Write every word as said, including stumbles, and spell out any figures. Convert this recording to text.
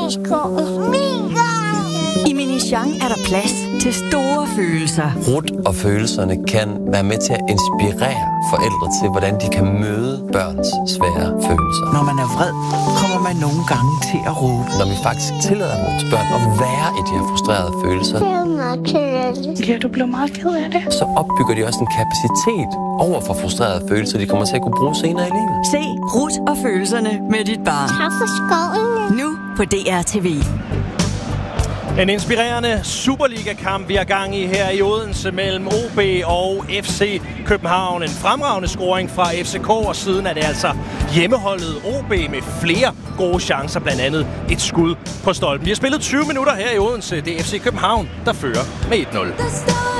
Miniskoven. Mega! I Minichang er der plads til store følelser. Rut og følelserne kan være med til at inspirere forældre til, hvordan de kan møde børns svære følelser. Når man er vred, kommer man nogle gange til at råbe. Når vi faktisk tillader vores børn at være i de her frustrerede følelser, Det er meget kedeligt. Ja, du blev meget ked af det. så opbygger de også en kapacitet over for frustrerede følelser, de kommer til at kunne bruge senere i livet. Se Rut og følelserne med dit barn. Tak for skoven. Nu på D R T V. En inspirerende Superliga-kamp, vi har gang i her i Odense mellem O B og F C København. En fremragende scoring fra F C K, og siden er det altså hjemmeholdet O B med flere gode chancer, blandt andet et skud på stolpen. Vi har spillet tyve minutter her i Odense. Det er F C København, der fører med et nul.